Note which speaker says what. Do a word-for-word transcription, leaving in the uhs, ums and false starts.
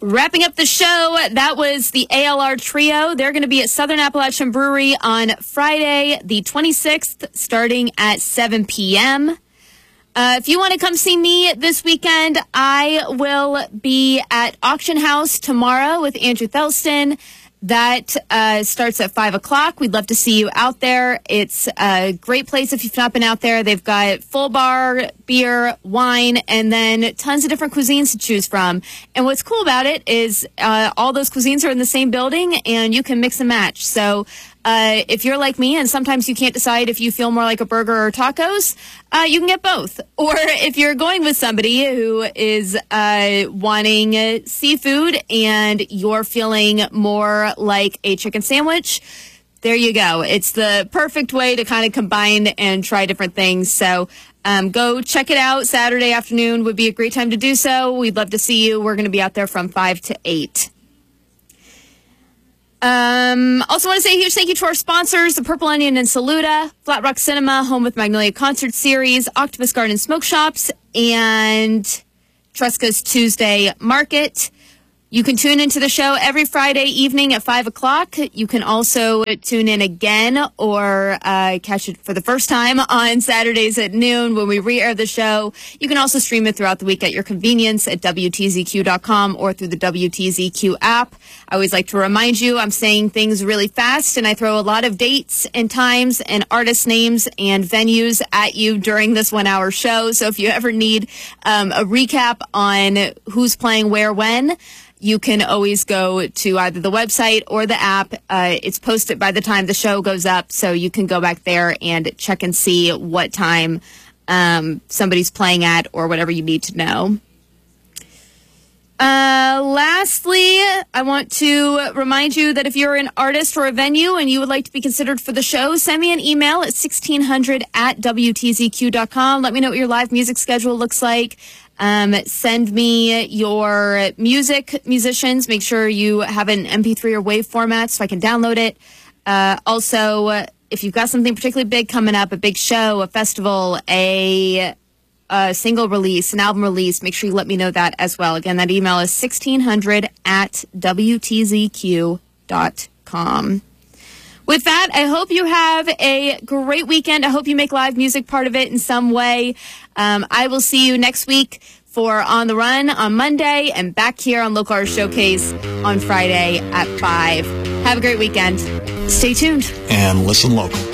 Speaker 1: Wrapping up the show, that was the A L R Trio. They're going to be at Southern Appalachian Brewery on Friday, the twenty-sixth, starting at seven p.m. Uh, if you want to come see me this weekend, I will be at Auction House tomorrow with Andrew Thelston. That uh, starts at five o'clock. We'd love to see you out there. It's a great place if you've not been out there. They've got full bar, beer, wine, and then tons of different cuisines to choose from. And what's cool about it is uh, all those cuisines are in the same building, and you can mix and match. So uh, if you're like me and sometimes you can't decide if you feel more like a burger or tacos, uh, you can get both. Or if you're going with somebody who is uh, wanting uh, seafood and you're feeling more like a chicken sandwich, there you go. It's the perfect way to kind of combine and try different things. So um, go check it out. Saturday afternoon would be a great time to do so. We'd love to see you. We're going to be out there from five to eight. Um, also want to say a huge thank you to our sponsors, the Purple Onion and Saluda, Flat Rock Cinema, home with Magnolia Concert Series, Octopus Garden Smoke Shops, and Tresca's Tuesday Market. You can tune into the show every Friday evening at five o'clock. You can also tune in again or uh, catch it for the first time on Saturdays at noon when we re-air the show. You can also stream it throughout the week at your convenience at W T Z Q dot com or through the W T Z Q app. I always like to remind you I'm saying things really fast, and I throw a lot of dates and times and artist names and venues at you during this one-hour show. So if you ever need um, a recap on who's playing where when, you can always go to either the website or the app. Uh, it's posted by the time the show goes up, so you can go back there and check and see what time um, somebody's playing at or whatever you need to know. Uh, lastly, I want to remind you that if you're an artist or a venue and you would like to be considered for the show, send me an email at sixteen hundred at W T Z Q dot com. Let me know what your live music schedule looks like. Um, send me your music, musicians. Make sure you have an M P three or WAV format so I can download it. Uh, also, if you've got something particularly big coming up, a big show, a festival, a, a single release, an album release, make sure you let me know that as well. Again, that email is sixteen hundred at W T Z Q dot com. With that, I hope you have a great weekend. I hope you make live music part of it in some way. Um, I will see you next week for On the Run on Monday and back here on Local Artist Showcase on Friday at five. Have a great weekend. Stay tuned.
Speaker 2: And listen local.